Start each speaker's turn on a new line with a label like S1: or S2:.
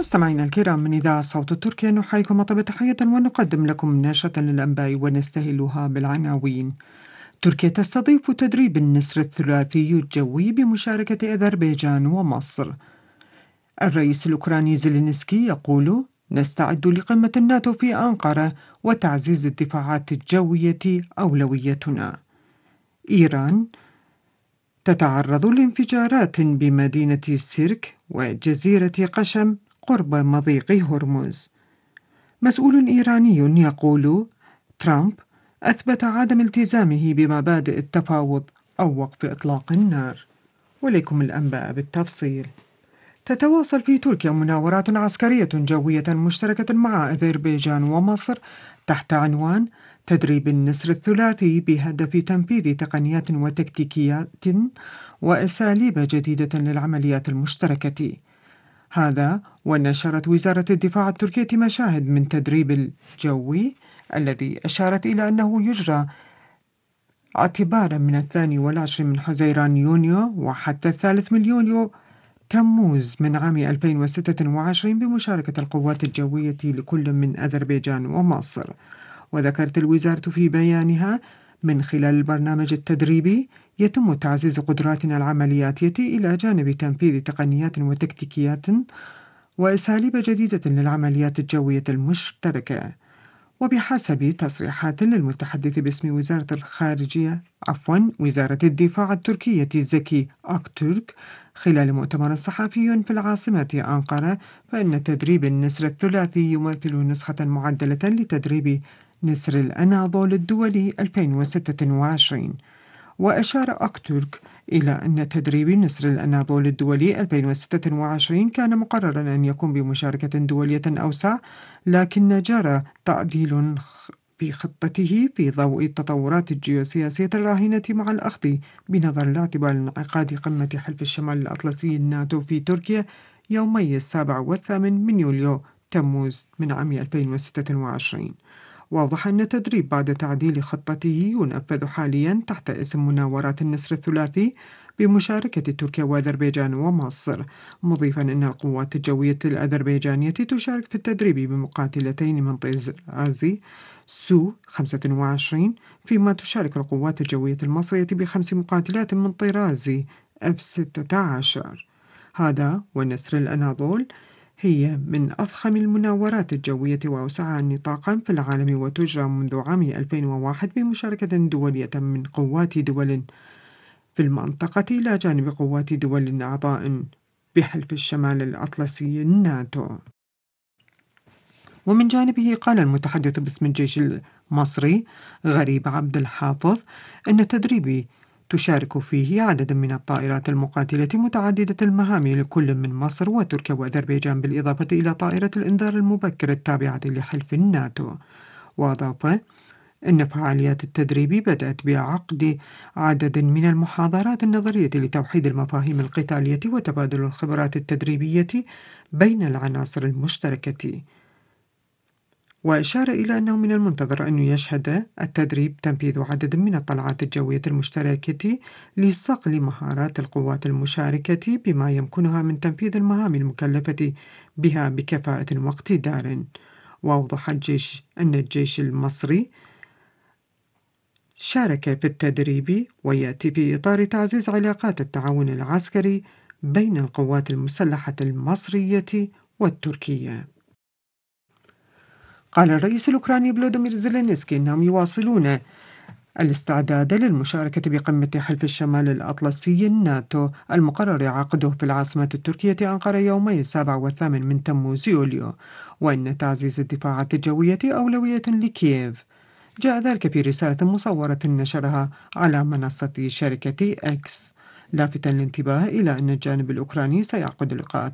S1: مستمعينا الكرام من إذاعة صوت تركيا نحييكم أطيب تحية ونقدم لكم نشرة للأنباء ونستهلها بالعناوين. تركيا تستضيف تدريب النسر الثلاثي الجوي بمشاركة أذربيجان ومصر. الرئيس الأوكراني زيلينسكي يقول: نستعد لقمة الناتو في أنقرة وتعزيز الدفاعات الجوية أولويتنا. إيران تتعرض لانفجارات بمدينة سيرك وجزيرة قشم قرب مضيق هرمز. مسؤول إيراني يقول: ترامب أثبت عدم التزامه بمبادئ التفاوض أو وقف إطلاق النار. ولكم الأنباء بالتفصيل. تتواصل في تركيا مناورات عسكرية جوية مشتركة مع أذربيجان ومصر تحت عنوان تدريب النسر الثلاثي بهدف تنفيذ تقنيات وتكتيكيات وأساليب جديدة للعمليات المشتركة. هذا ونشرت وزارة الدفاع التركية مشاهد من تدريب الجوي الذي أشارت إلى أنه يجرى اعتبارا من 22 من حزيران يونيو وحتى 3 من يوليو تموز من عام 2026 بمشاركة القوات الجوية لكل من أذربيجان ومصر. وذكرت الوزارة في بيانها: من خلال البرنامج التدريبي يتم تعزيز قدراتنا العملياتية إلى جانب تنفيذ تقنيات وتكتيكيات وأساليب جديدة للعمليات الجوية المشتركة. وبحسب تصريحات للمتحدث باسم وزارة الدفاع التركية زكي أكتürk خلال مؤتمر صحفي في العاصمة أنقرة، فإن تدريب النسر الثلاثي يمثل نسخة معدلة لتدريب نسر الأناضول الدولي 2026. وأشار أكتürk إلى أن تدريب نسر الأناضول الدولي 2026 كان مقررا أن يكون بمشاركة دولية أوسع، لكن جرى تعديل في خطته في ضوء التطورات الجيوسياسية الراهنة مع الأخذ بنظر الاعتبار انعقاد قمة حلف الشمال الأطلسي الناتو في تركيا يومي 7 و8 من يوليو تموز من عام 2026. واضح أن التدريب بعد تعديل خطته ينفذ حاليا تحت اسم مناورات النسر الثلاثي بمشاركة تركيا وأذربيجان ومصر، مضيفا أن القوات الجوية الأذربيجانية تشارك في التدريب بمقاتلتين من طراز سو 25، فيما تشارك القوات الجوية المصرية ب5 مقاتلات من طراز F-16. هذا ونسر الأناضول هي من أضخم المناورات الجوية وأوسعها نطاقا في العالم، وتجرى منذ عام 2001 بمشاركة دولية من قوات دول في المنطقة إلى جانب قوات دول أعضاء بحلف الشمال الأطلسي الناتو. ومن جانبه قال المتحدث باسم الجيش المصري غريب عبد الحافظ أن التدريب تشارك فيه عدد من الطائرات المقاتلة متعددة المهام لكل من مصر وتركيا وأذربيجان، بالإضافة إلى طائرة الإنذار المبكر التابعة لحلف الناتو. وأضاف أن فعاليات التدريب بدأت بعقد عدد من المحاضرات النظرية لتوحيد المفاهيم القتالية وتبادل الخبرات التدريبية بين العناصر المشتركة. وأشار إلى أنه من المنتظر أن يشهد التدريب تنفيذ عدد من الطلعات الجوية المشتركة لصقل مهارات القوات المشاركة بما يمكنها من تنفيذ المهام المكلفة بها بكفاءة واقتدار. وأوضح أن الجيش المصري شارك في التدريب ويأتي في إطار تعزيز علاقات التعاون العسكري بين القوات المسلحة المصرية والتركية. قال الرئيس الأوكراني فلوديمير زيلينسكي أنهم يواصلون الاستعداد للمشاركة بقمة حلف الشمال الأطلسي الناتو المقرر عقده في العاصمة التركية أنقرة يومي 7 و8 من تموز يوليو، وأن تعزيز الدفاعات الجوية أولوية لكييف. جاء ذلك في رسالة مصورة نشرها على منصة شركة إكس، لافتاً الانتباه إلى أن الجانب الأوكراني سيعقد لقاءات